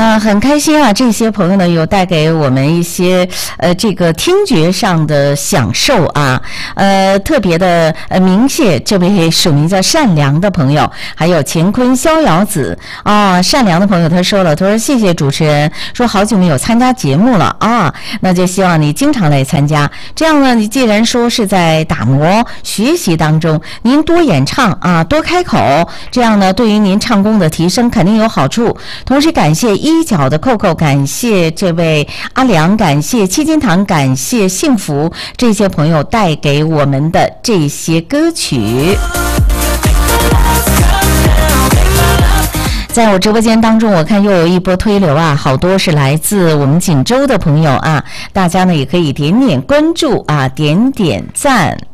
很开心啊，这些朋友呢有带给我们一些这个听觉上的享受啊，特别的鸣谢这位署名叫善良的朋友，还有乾坤逍遥子啊，善良的朋友他说了，他说谢谢主持人，说好久没有参加节目了啊，那就希望你经常来参加，这样呢，你既然说是在打磨学习当中，您多演唱啊，多开口，这样呢，对于您唱功的提升肯定有好处。同时感谢一角的扣扣，感谢这位阿良，感谢七金堂，感谢幸福这些朋友带给我们的这些歌曲。在我直播间当中，我看又有一波推流啊，好多是来自我们锦州的朋友啊，大家呢也可以点点关注啊，点点赞。